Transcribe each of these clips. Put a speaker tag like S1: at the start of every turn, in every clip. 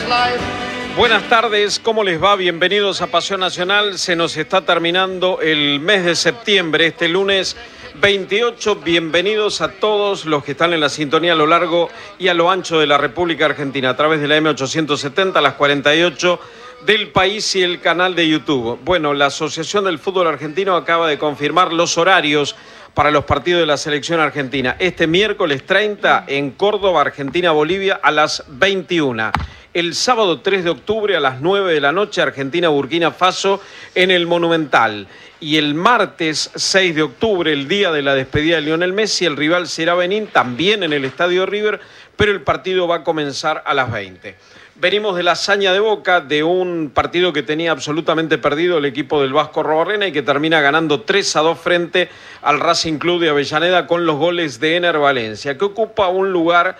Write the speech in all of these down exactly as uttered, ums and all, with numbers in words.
S1: Buenas tardes, ¿cómo les va? Bienvenidos a Pasión Nacional. Se nos está terminando el mes de septiembre, este lunes veintiocho. Bienvenidos a todos los que están en la sintonía a lo largo y a lo ancho de la República Argentina, a través de la eme ochocientos setenta, las cuarenta y ocho del país y el canal de YouTube. Bueno, la Asociación del Fútbol Argentino acaba de confirmar los horarios para los partidos de la selección argentina. Este miércoles treinta en Córdoba, Argentina-Bolivia a las veintiuna. El sábado tres de octubre a las nueve de la noche, Argentina-Burkina Faso en el Monumental. Y el martes seis de octubre, el día de la despedida de Lionel Messi, el rival será Benín, también en el Estadio River, pero el partido va a comenzar a las veinte. Venimos de la hazaña de Boca, de un partido que tenía absolutamente perdido el equipo del Vasco Arrobarrena y que termina ganando tres a dos frente al Racing Club de Avellaneda con los goles de Ener Valencia, que ocupa un lugar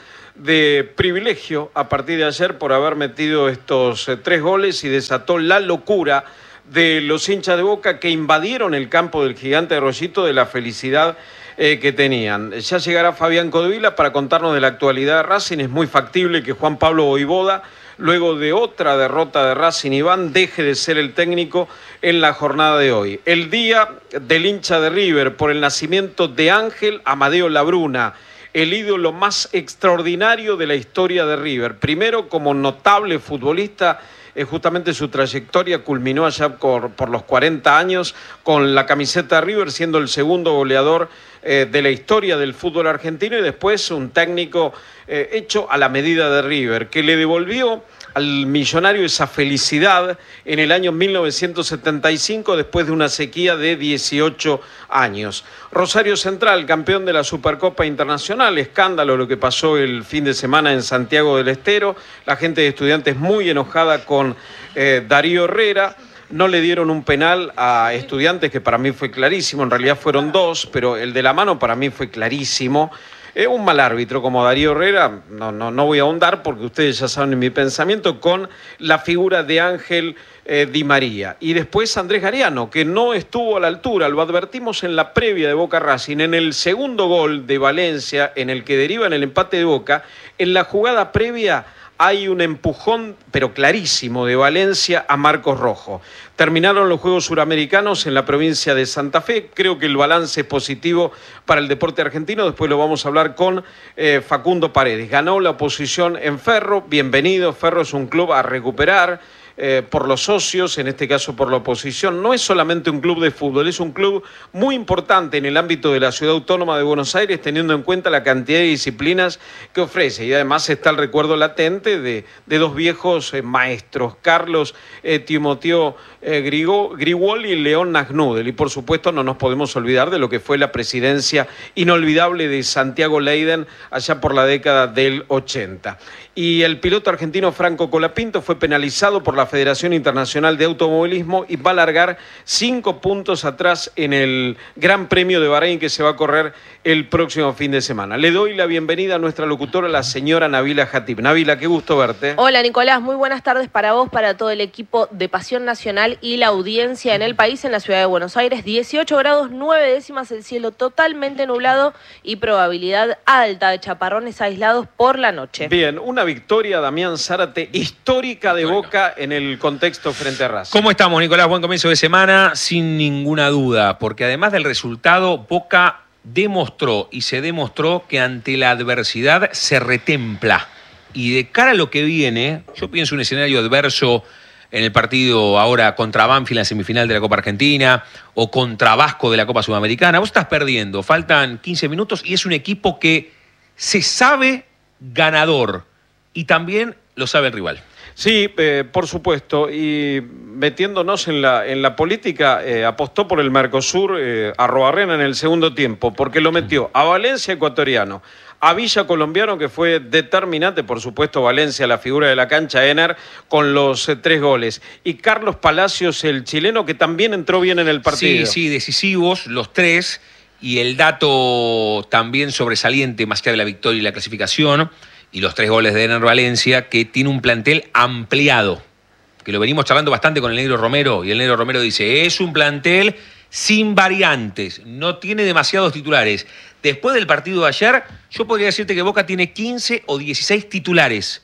S1: de privilegio a partir de ayer por haber metido estos eh, tres goles y desató la locura de los hinchas de Boca que invadieron el campo del Gigante de Rollito de la felicidad eh, que tenían. Ya llegará Fabián Codevila para contarnos de la actualidad de Racing. Es muy factible que Juan Pablo Voivoda, luego de otra derrota de Racing Iván, deje de ser el técnico en la jornada de hoy. El día del hincha de River por el nacimiento de Ángel Amadeo Labruna, el ídolo más extraordinario de la historia de River. Primero como notable futbolista, eh, justamente su trayectoria culminó allá por, por los cuarenta años con la camiseta de River, siendo el segundo goleador eh, de la historia del fútbol argentino, y después un técnico eh, hecho a la medida de River, que le devolvió al millonario esa felicidad en el año mil novecientos setenta y cinco, después de una sequía de dieciocho años. Rosario Central, campeón de la Supercopa Internacional, escándalo lo que pasó el fin de semana en Santiago del Estero, la gente de Estudiantes muy enojada con eh, Darío Herrera. No le dieron un penal a Estudiantes, que para mí fue clarísimo, en realidad fueron dos, pero el de la mano para mí fue clarísimo. Eh, un mal árbitro como Darío Herrera, no, no, no voy a ahondar porque ustedes ya saben mi pensamiento con la figura de Ángel eh, Di María. Y después Andrés Gariano, que no estuvo a la altura, lo advertimos en la previa de Boca Racing, en el segundo gol de Valencia, en el que deriva en el empate de Boca, en la jugada previa hay un empujón, pero clarísimo, de Valencia a Marcos Rojo. Terminaron los Juegos Suramericanos en la provincia de Santa Fe. Creo que el balance es positivo para el deporte argentino. Después lo vamos a hablar con eh, Facundo Paredes. Ganó la oposición en Ferro. Bienvenido. Ferro es un club a recuperar eh, por los socios, en este caso por la oposición. No es solamente un club de fútbol, es un club muy importante en el ámbito de la Ciudad Autónoma de Buenos Aires, teniendo en cuenta la cantidad de disciplinas que ofrece. Y además está el recuerdo latente de, de dos viejos eh, maestros, Carlos eh, Timoteo eh, Grigo, Grigol y León Nagnudel. Y por supuesto no nos podemos olvidar de lo que fue la presidencia inolvidable de Santiago Leiden allá por la década del ochenta. Y el piloto argentino Franco Colapinto fue penalizado por la Federación Internacional de Automovilismo y va a largar cinco puntos atrás en el Gran Premio de Bahrein que se va a correr el próximo fin de semana. Le doy la bienvenida a nuestra locutora, la señora Nabila Jatib. Nabila, qué gusto verte.
S2: Hola Nicolás, muy buenas tardes para vos, para todo el equipo de Pasión Nacional y la audiencia en el país, en la ciudad de Buenos Aires. dieciocho grados, nueve décimas, el cielo totalmente nublado y probabilidad alta de chaparrones aislados por la noche.
S1: Bien, una victoria, Damián Zárate, histórica de Boca en el contexto frente a Racing.
S3: ¿Cómo estamos, Nicolás? Buen comienzo de semana, sin ninguna duda, porque además del resultado, Boca demostró y se demostró que ante la adversidad se retempla. Y de cara a lo que viene, yo pienso un escenario adverso en el partido ahora contra Banfield en la semifinal de la Copa Argentina o contra Vasco de la Copa Sudamericana. Vos estás perdiendo, faltan quince minutos y es un equipo que se sabe ganador y también lo sabe el rival.
S1: Sí, eh, por supuesto, y metiéndonos en la, en la política, eh, apostó por el Mercosur eh, Arrobarrena en el segundo tiempo, porque lo metió a Valencia ecuatoriano, a Villa colombiano, que fue determinante, por supuesto Valencia, la figura de la cancha, Ener, con los eh, tres goles, y Carlos Palacios, el chileno, que también entró bien en el partido.
S3: Sí, sí, decisivos los tres, y el dato también sobresaliente, más allá de la victoria y la clasificación, y los tres goles de Ener Valencia, que tiene un plantel ampliado, que lo venimos charlando bastante con el Negro Romero, y el Negro Romero dice, es un plantel sin variantes, no tiene demasiados titulares. Después del partido de ayer, yo podría decirte que Boca tiene quince o dieciséis titulares,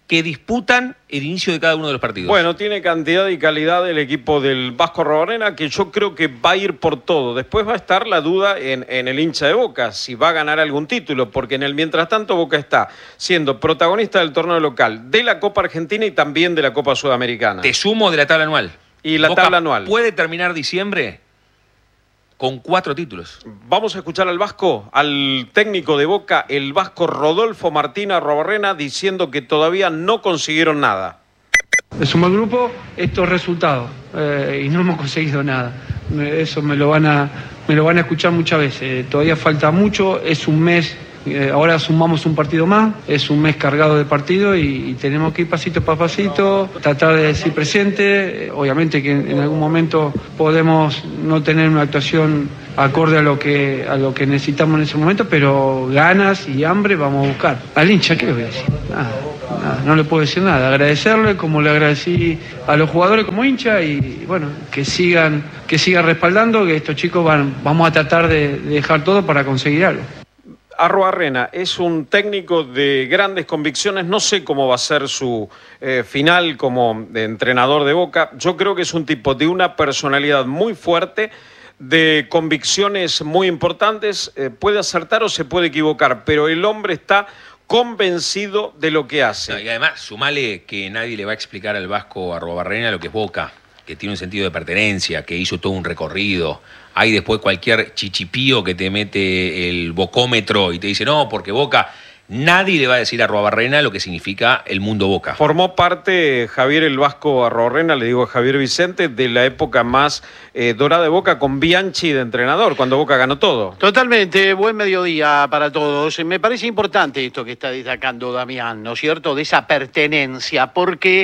S3: que disputan el inicio de cada uno de los partidos.
S1: Bueno, tiene cantidad y calidad el equipo del Vasco Arruabarrena, que yo creo que va a ir por todo. Después va a estar la duda en, en el hincha de Boca, si va a ganar algún título, porque en el mientras tanto Boca está siendo protagonista del torneo local, de la Copa Argentina y también de la Copa Sudamericana.
S3: Te sumo de la tabla anual.
S1: Y la
S3: Boca
S1: tabla anual.
S3: Puede terminar diciembre con cuatro títulos.
S1: Vamos a escuchar al Vasco, al técnico de Boca, el Vasco Rodolfo Martín Arruabarrena, diciendo que todavía no consiguieron nada.
S4: Es un mal grupo, estos resultados, eh, y no hemos conseguido nada. Eso me lo van a, me lo van a escuchar muchas veces. Todavía falta mucho, es un mes, eh, ahora sumamos un partido más, es un mes cargado de partido y, y tenemos que ir pasito para pasito, tratar de decir presente. Eh, obviamente que en, en algún momento podemos no tener una actuación acorde a lo que a lo que necesitamos en ese momento, pero ganas y hambre vamos a buscar. Al hincha, ¿qué le voy a decir? Nada. Nada, no le puedo decir nada, agradecerle como le agradecí a los jugadores como hincha y bueno, que sigan, que sigan respaldando, que estos chicos van, vamos a tratar de, de dejar todo para conseguir algo.
S1: Arruabarrena es un técnico de grandes convicciones, no sé cómo va a ser su eh, final como de entrenador de Boca, yo creo que es un tipo de una personalidad muy fuerte, de convicciones muy importantes, eh, puede acertar o se puede equivocar, pero el hombre está convencido de lo que hace.
S3: No, y además, sumale que nadie le va a explicar al Vasco Arruabarrena lo que es Boca, que tiene un sentido de pertenencia, que hizo todo un recorrido. Hay después cualquier chichipío que te mete el bocómetro y te dice, no, porque Boca... Nadie le va a decir a Arruabarrena lo que significa el mundo Boca.
S1: Formó parte Javier el Vasco Arruabarrena, le digo a Javier Vicente, de la época más eh, dorada de Boca con Bianchi de entrenador, cuando Boca ganó todo.
S5: Totalmente, buen mediodía para todos. Me parece importante esto que está destacando Damián, ¿no es cierto? De esa pertenencia, porque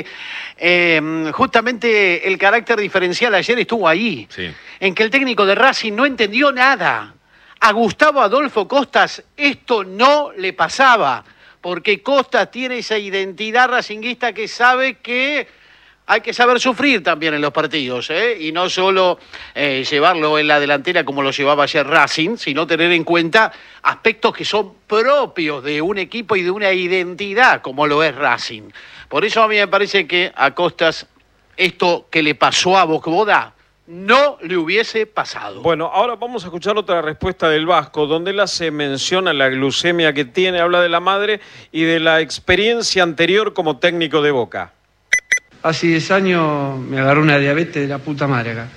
S5: eh, justamente el carácter diferencial ayer estuvo ahí,
S3: sí.
S5: En que el técnico de Racing no entendió nada. A Gustavo Adolfo Costas esto no le pasaba, porque Costas tiene esa identidad racinguista que sabe que hay que saber sufrir también en los partidos, ¿eh? Y no solo eh, llevarlo en la delantera como lo llevaba ayer Racing, sino tener en cuenta aspectos que son propios de un equipo y de una identidad como lo es Racing. Por eso a mí me parece que a Costas esto que le pasó a Bocboda no le hubiese pasado.
S1: Bueno, ahora vamos a escuchar otra respuesta del Vasco, donde él hace mención a la glucemia que tiene, habla de la madre y de la experiencia anterior como técnico de Boca.
S4: Hace diez años me agarró una diabetes de la puta madre acá.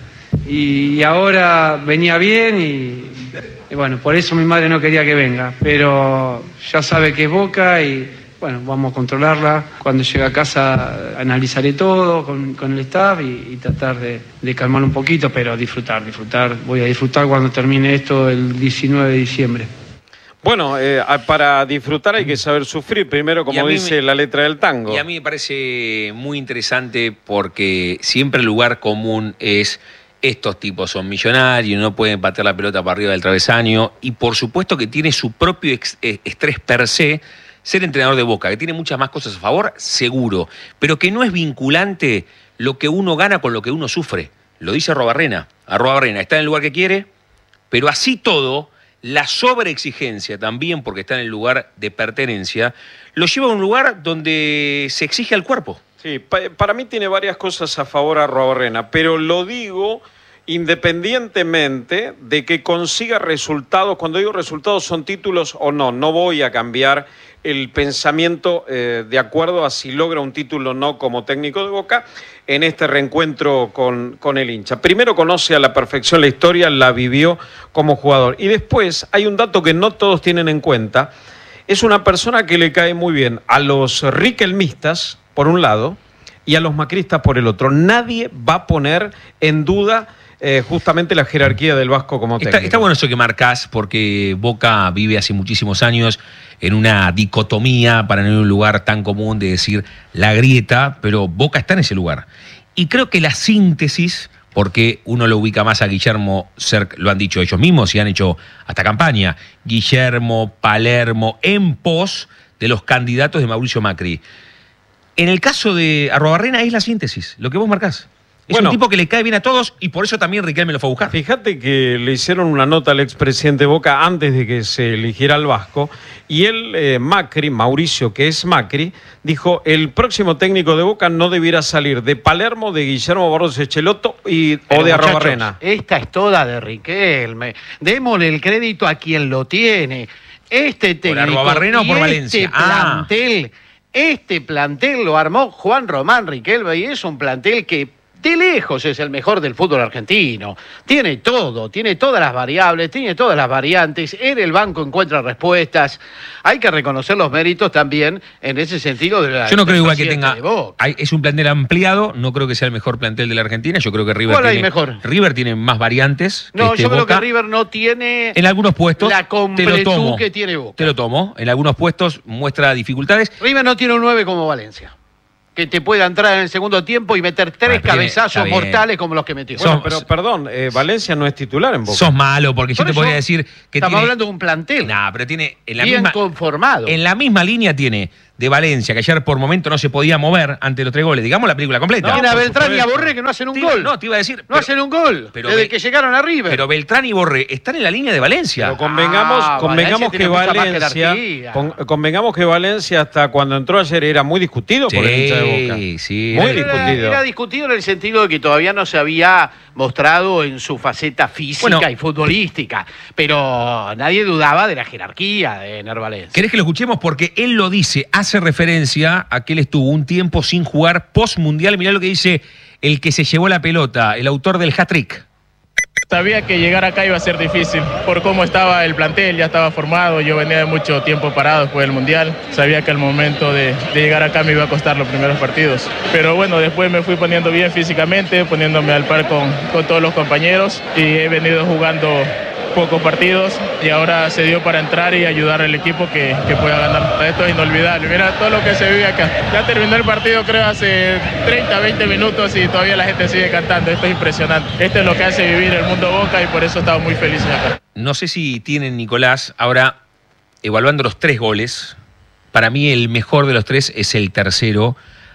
S4: Y ahora venía bien y, y bueno, por eso mi madre no quería que venga. Pero ya sabe que es Boca y bueno, vamos a controlarla. Cuando llegue a casa analizaré todo con, con el staff y, y tratar de, de calmar un poquito, pero disfrutar, disfrutar. Voy a disfrutar cuando termine esto el diecinueve de diciembre.
S1: Bueno, eh, para disfrutar hay que saber sufrir, primero como dice me, la letra del tango.
S3: Y a mí me parece muy interesante porque siempre el lugar común es estos tipos son millonarios, no pueden patear la pelota para arriba del travesaño y por supuesto que tiene su propio ex, eh, estrés per se ser entrenador de Boca, que tiene muchas más cosas a favor, seguro, pero que no es vinculante lo que uno gana con lo que uno sufre. Lo dice Arruabarrena. Arruabarrena está en el lugar que quiere, pero así todo... La sobreexigencia también, porque está en el lugar de pertenencia, lo lleva a un lugar donde se exige al cuerpo.
S1: Sí, pa para mí tiene varias cosas a favor a Arruabarrena, pero lo digo independientemente de que consiga resultados. Cuando digo resultados son títulos o no, no voy a cambiar el pensamiento eh, de acuerdo a si logra un título o no como técnico de Boca en este reencuentro con, con el hincha. Primero conoce a la perfección la historia, la vivió como jugador. Y después hay un dato que no todos tienen en cuenta. Es una persona que le cae muy bien a los riquelmistas, por un lado, y a los macristas por el otro. Nadie va a poner en duda eh, justamente la jerarquía del Vasco como técnico.
S3: Está, está bueno eso que marcás, porque Boca vive hace muchísimos años en una dicotomía, para no ir a un lugar tan común de decir la grieta, pero Boca está en ese lugar. Y creo que la síntesis, porque uno lo ubica más a Guillermo Cerc, lo han dicho ellos mismos y han hecho hasta campaña, Guillermo, Palermo, en pos de los candidatos de Mauricio Macri. En el caso de Arruabarrena es la síntesis, lo que vos marcás. Es bueno, un tipo que le cae bien a todos y por eso también Riquelme lo fue a buscar.
S1: Fíjate que le hicieron una nota al expresidente Boca antes de que se eligiera al Vasco y él, eh, Macri, Mauricio, que es Macri, dijo el próximo técnico de Boca no debiera salir de Palermo, de Guillermo Barros Echeloto y, o de Arrobarrena.
S5: Esta es toda de Riquelme. Démosle el crédito a quien lo tiene. Este técnico
S3: ¿Por Arrobarrena o por
S5: este
S3: Valencia?
S5: plantel, ah. este plantel lo armó Juan Román Riquelme y es un plantel que de lejos es el mejor del fútbol argentino. Tiene todo, tiene todas las variables, tiene todas las variantes. En el banco encuentra respuestas. Hay que reconocer los méritos también en ese sentido de la.
S3: Yo no creo igual que tenga. Hay, es un plantel ampliado, no creo que sea el mejor plantel de la Argentina. Yo creo que River
S5: ¿Cuál
S3: tiene.
S5: hay mejor?
S3: River tiene más variantes.
S5: No,
S3: este
S5: yo creo
S3: Boca.
S5: que River no tiene.
S3: En algunos puestos.
S5: La completud
S3: te lo tomo,
S5: que tiene Boca.
S3: Te lo tomo. En algunos puestos muestra dificultades.
S5: River no tiene un nueve como Valencia, que te pueda entrar en el segundo tiempo y meter tres ah, cabezazos tiene, mortales como los que metió.
S1: Bueno, sos, pero perdón, eh, Valencia no es titular en Boca.
S3: Sos malo, porque
S5: Por
S3: yo te podría decir que
S5: estamos
S3: tiene,
S5: hablando de un plantel.
S3: Nah, pero tiene en la
S5: bien
S3: misma,
S5: conformado.
S3: En la misma línea tiene de Valencia, que ayer por momento no se podía mover ante los tres goles. Digamos la película completa.
S5: No, tiene a Beltrán y a Borré que no hacen un
S3: te,
S5: gol.
S3: No, te iba a decir.
S5: No
S3: pero,
S5: hacen un gol
S3: pero
S5: desde
S3: Be,
S5: que llegaron a River.
S3: Pero Beltrán y Borré están en la línea de Valencia.
S1: Pero convengamos,
S5: ah,
S1: convengamos
S5: Valencia
S1: que Valencia, con, convengamos que Valencia hasta cuando entró ayer era muy discutido
S3: sí,
S1: por el hincha de Boca.
S3: Sí,
S1: muy
S5: era,
S1: discutido.
S5: Era discutido en el sentido de que todavía no se había mostrado en su faceta física bueno, y futbolística, pero nadie dudaba de la jerarquía de Ener Valencia.
S3: ¿Querés que lo escuchemos? Porque él lo dice, hace referencia a que él estuvo un tiempo sin jugar post-mundial. Mirá lo que dice el que se llevó la pelota, el autor del hat-trick.
S6: Sabía que llegar acá iba a ser difícil, por cómo estaba el plantel, ya estaba formado, yo venía de mucho tiempo parado después del Mundial, sabía que al momento de, de llegar acá me iba a costar los primeros partidos, pero bueno, después me fui poniendo bien físicamente, poniéndome al par con, con todos los compañeros y he venido jugando pocos partidos y ahora se dio para entrar y ayudar al equipo que, que pueda ganar. Esto es inolvidable, mira todo lo que se vive acá. Ya terminó el partido creo hace treinta, veinte minutos y todavía la gente sigue cantando, esto es impresionante. Esto es lo que hace vivir el mundo Boca y por eso estamos muy felices acá.
S3: No sé si tienen, Nicolás, ahora evaluando los tres goles, para mí el mejor de los tres es el tercero,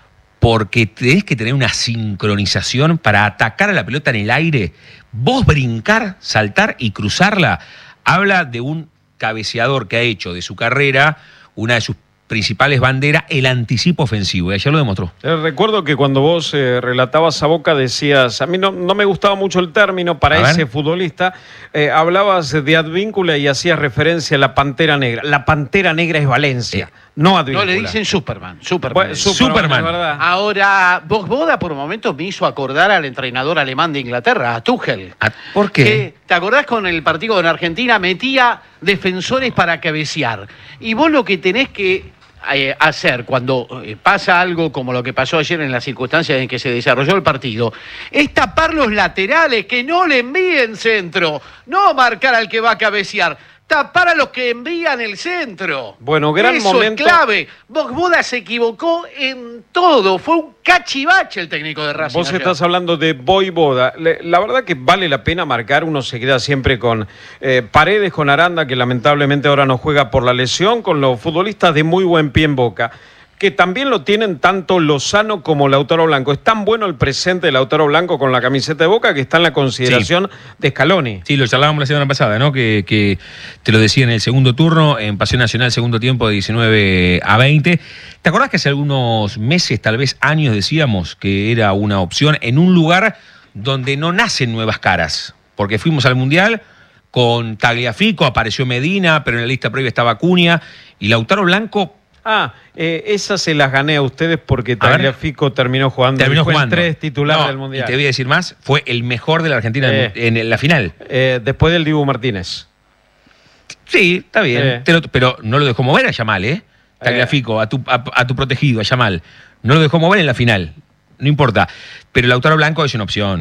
S3: porque tenés que tener una sincronización para atacar a la pelota en el aire. Vos brincar, saltar y cruzarla. Habla de un cabeceador que ha hecho de su carrera una de sus principales banderas, el anticipo ofensivo. Y ayer lo demostró. Eh,
S1: recuerdo que cuando vos eh, relatabas a Boca decías, a mí no, no me gustaba mucho el término para a ese ver. futbolista, eh, hablabas de Advíncula y hacías referencia a la Pantera Negra. La Pantera Negra es Valencia. Eh. No Advíncula.
S5: No, le dicen Superman. Superman.
S1: Bueno, Superman, Superman.
S5: ¿Verdad? Ahora, Boda por momentos me hizo acordar al entrenador alemán de Inglaterra, a Tuchel.
S3: ¿Por qué?
S5: Que, ¿te acordás con el partido en Argentina? Metía defensores para cabecear. Y vos lo que tenés que eh, hacer cuando eh, pasa algo como lo que pasó ayer en las circunstancias en que se desarrolló el partido, es tapar los laterales, que no le envíen centro, no marcar al que va a cabecear. Tapar a los que envían el centro.
S1: Bueno, gran
S5: Eso
S1: momento.
S5: es clave. Boda se equivocó en todo. Fue un cachivache el técnico de Racing.
S1: Vos
S5: ayer.
S1: estás hablando de Boda. La verdad que vale la pena marcar. Uno se queda siempre con eh, Paredes, con Aranda, que lamentablemente ahora no juega por la lesión, con los futbolistas de muy buen pie en Boca, que también lo tienen tanto Lozano como Lautaro Blanco. Es tan bueno el presente de Lautaro Blanco con la camiseta de Boca que está en la consideración sí. de Scaloni.
S3: Sí, lo charlábamos la semana pasada, ¿no? Que, que te lo decía en el segundo turno, en Pasión Nacional, segundo tiempo de diecinueve a veinte. ¿Te acordás que hace algunos meses, tal vez años, decíamos que era una opción en un lugar donde no nacen nuevas caras? Porque fuimos al Mundial con Tagliafico, apareció Medina, pero en la lista previa estaba Acuña, y Lautaro Blanco...
S1: Ah, eh, esas se las gané a ustedes porque Tagliafico terminó jugando.
S3: Terminó
S1: fue
S3: jugando.
S1: El tres titular
S3: no,
S1: del Mundial.
S3: Y te voy a decir más, fue el mejor de la Argentina eh, en, en la final.
S1: Eh, después del Dibu Martínez.
S3: Sí, está bien. Eh. Lo, pero no lo dejó mover a Yamal, ¿eh? Tagliafico, a tu, a, a tu protegido, a Yamal. No lo dejó mover en la final. No importa. Pero Lautaro Blanco es una opción.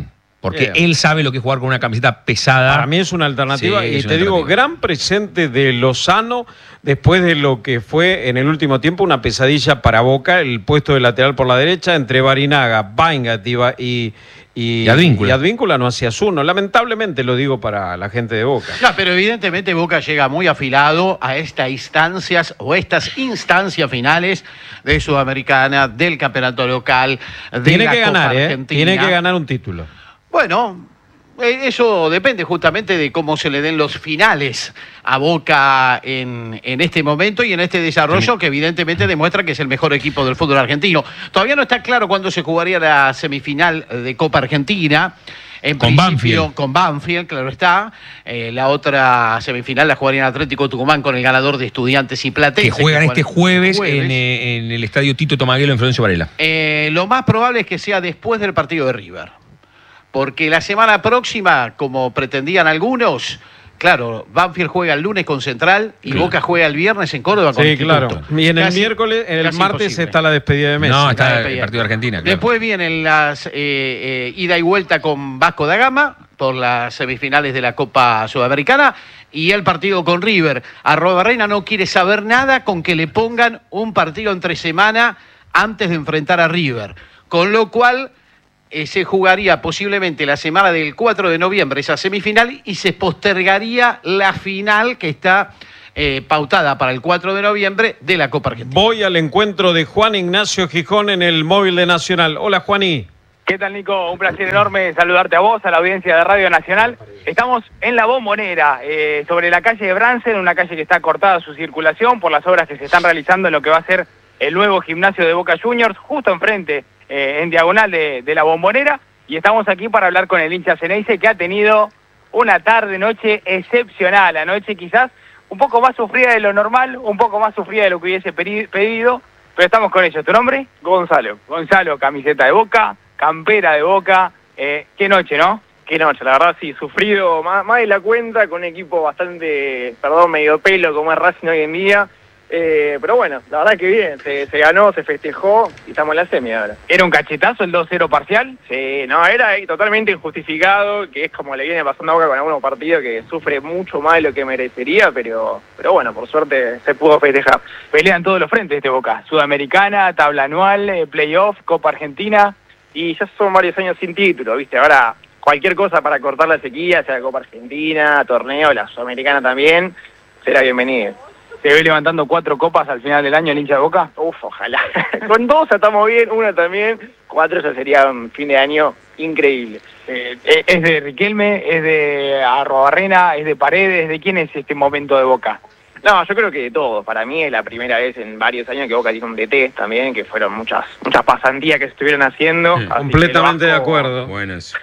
S3: Porque
S1: Bien.
S3: él sabe lo que es jugar con una camiseta pesada.
S1: Para mí es una alternativa
S3: Sí,
S1: y
S3: es
S1: te
S3: una
S1: digo,
S3: alternativa.
S1: gran presente de Lozano después de lo que fue en el último tiempo una pesadilla para Boca, el puesto de lateral por la derecha entre Barinaga, Baingat y, y, y,
S3: Y Advíncula.
S1: y Advíncula no hacías uno. Lamentablemente lo digo para la gente de Boca.
S5: No, pero evidentemente Boca llega muy afilado a estas instancias o estas instancias finales de Sudamericana, del campeonato local, de
S1: Tiene
S5: la
S1: que
S5: Copa
S1: ganar, ¿eh?
S5: Argentina.
S1: Tiene que ganar un título.
S5: Bueno, eh, eso depende justamente de cómo se le den los finales a Boca en, en este momento y en este desarrollo que evidentemente demuestra que es el mejor equipo del fútbol argentino. Todavía no está claro cuándo se jugaría la semifinal de Copa Argentina. En
S3: Con
S5: principio,
S3: Banfield.
S5: Con Banfield, claro está. Eh, la otra semifinal la jugaría en Atlético Tucumán con el ganador de Estudiantes y Platense.
S3: Que juegan este jueves,
S5: jueves.
S3: En, eh, en el estadio Tito Tomaguelo en Florencio Varela.
S5: Eh, lo más probable es que sea después del partido de River. Porque la semana próxima, como pretendían algunos, claro, Banfield juega el lunes con Central y
S3: Claro.
S5: Boca juega el viernes en Córdoba con
S1: Sí,
S5: Instituto.
S1: claro. Y en el
S5: Casi-
S1: miércoles, en el
S5: casi
S1: martes
S5: imposible.
S1: está la despedida de Messi.
S3: No, está
S5: Está
S3: el
S5: despedida.
S3: partido de Argentina. Claro.
S5: Después vienen las eh, eh, ida y vuelta con Vasco da Gama por las semifinales de la Copa Sudamericana y el partido con River. Arrobarrena no quiere saber nada con que le pongan un partido entre semana antes de enfrentar a River. Con lo cual eh, se jugaría posiblemente la semana del cuatro de noviembre esa semifinal y se postergaría la final que está eh, pautada para el cuatro de noviembre de la Copa Argentina.
S1: Voy al encuentro de Juan Ignacio Gijón en el móvil de Nacional. Hola, Juaní.
S7: ¿Qué tal, Nico? Un placer enorme saludarte a vos, a la audiencia de Radio Nacional. Estamos en La Bombonera, eh, sobre la calle de Bransen, una calle que está cortada su circulación por las obras que se están realizando en lo que va a ser el nuevo gimnasio de Boca Juniors, justo enfrente, eh, en diagonal de, de La Bombonera. Y estamos aquí para hablar con el hincha Ceneice, que ha tenido una tarde-noche excepcional. Anoche quizás un poco más sufrida de lo normal, un poco más sufrida de lo que hubiese pedi- pedido, pero estamos con ellos. ¿Tu nombre? Gonzalo. Gonzalo, camiseta de Boca, campera de Boca, eh, qué noche, ¿no?
S8: Qué noche, la verdad sí, sufrido más, más de la cuenta, con un equipo bastante, perdón, medio pelo como es Racing hoy en día, eh, pero bueno, la verdad que bien, se, se ganó, se festejó y estamos en la semi ahora.
S7: ¿Era un cachetazo el dos cero parcial?
S8: Sí, no, era totalmente injustificado, que es como le viene pasando a Boca con algunos partidos que sufre mucho más de lo que merecería, pero, pero bueno, por suerte se pudo festejar.
S7: Pelean todos los frentes este Boca, Sudamericana, tabla anual, eh, playoff, Copa Argentina.
S8: Y ya son varios años sin título, ¿viste? Ahora, cualquier cosa para cortar la sequía, sea Copa Argentina, torneo, la Sudamericana también, será bienvenido.
S7: ¿Se ve levantando cuatro copas al final del año el hincha de Boca?
S8: Uf, ojalá. Con dos estamos bien, una también, cuatro ya sería un fin de año increíble.
S7: Eh, ¿Es de Riquelme, es de Arrobarrena, es de Paredes? ¿De quién es este momento de Boca?
S8: No, yo creo que de todo. Para mí es la primera vez en varios años que Boca tiene un D T también, que fueron muchas muchas pasantías que se estuvieron haciendo.
S3: Sí,
S8: Así que
S1: Completamente
S8: el
S1: de
S8: Vasco-
S1: acuerdo.
S3: Buenas.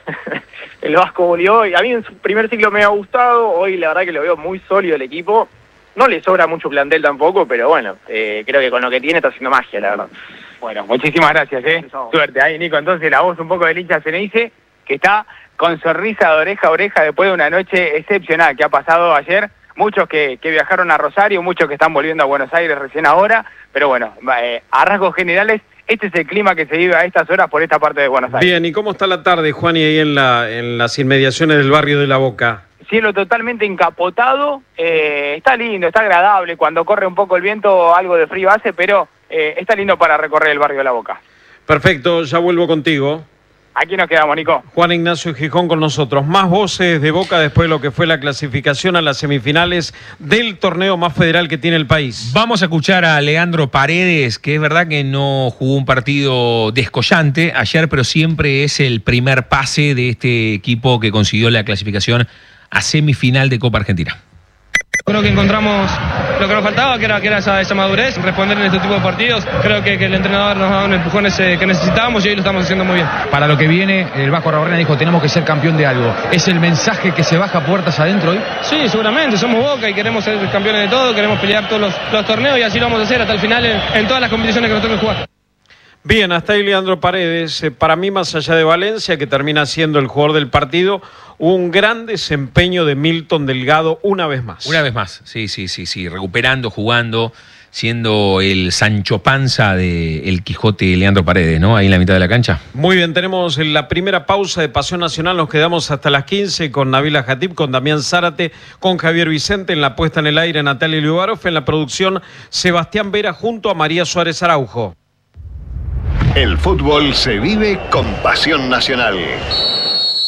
S8: El Vasco volvió y a mí en su primer ciclo me ha gustado, hoy la verdad que lo veo muy sólido el equipo. No le sobra mucho plantel tampoco, pero bueno, eh, creo que con lo que tiene está haciendo magia, la verdad.
S7: Bueno, muchísimas gracias, ¿eh? Suerte. Ahí, Nico, entonces la voz un poco del hincha Ceneice, que está con sonrisa de oreja a oreja después de una noche excepcional que ha pasado ayer. Muchos que, que viajaron a Rosario, muchos que están volviendo a Buenos Aires recién ahora, pero bueno, eh, a rasgos generales, este es el clima que se vive a estas horas por esta parte de Buenos Aires.
S1: Bien, ¿y cómo está la tarde, Juaní, ahí en, la, en las inmediaciones del barrio de La Boca?
S7: Cielo totalmente encapotado, eh, está lindo, está agradable, cuando corre un poco el viento algo de frío hace, pero eh, está lindo para recorrer el barrio de La Boca.
S1: Perfecto, ya vuelvo contigo.
S7: Aquí nos quedamos, Nico.
S1: Juan Ignacio Gijón con nosotros. Más voces de Boca después de lo que fue la clasificación a las semifinales del torneo más federal que tiene el país.
S3: Vamos a escuchar a Leandro Paredes, que es verdad que no jugó un partido descollante ayer, pero siempre es el primer pase de este equipo que consiguió la clasificación a semifinal de Copa Argentina.
S4: Creo que encontramos lo que nos faltaba, que era, que era esa, esa madurez, responder en este tipo de partidos. Creo que, que el entrenador nos ha dado un empujón ese que necesitábamos y hoy lo estamos haciendo muy bien.
S9: Para lo que viene, el Vasco Arrobarrena dijo, tenemos que ser campeón de algo. ¿Es el mensaje que se baja puertas adentro hoy?
S4: Sí, seguramente, somos Boca y queremos ser campeones de todo, queremos pelear todos los, los torneos y así lo vamos a hacer hasta el final en, en todas las competiciones que nos toque jugar.
S1: Bien, hasta ahí Leandro Paredes. Eh, para mí, más allá de Valencia, que termina siendo el jugador del partido, un gran desempeño de Milton Delgado una vez más.
S3: Una vez más, sí, sí, sí, sí, recuperando, jugando, siendo el Sancho Panza del Quijote Leandro Paredes, ¿no? Ahí en la mitad de la cancha.
S1: Muy bien, tenemos la primera pausa de Pasión Nacional, nos quedamos hasta las quince con Nabila Jatib, con Damián Zárate, con Javier Vicente, en la puesta en el aire Natalia Liubarov, en la producción Sebastián Vera junto a María Suárez Araujo.
S10: El fútbol se vive con Pasión Nacional.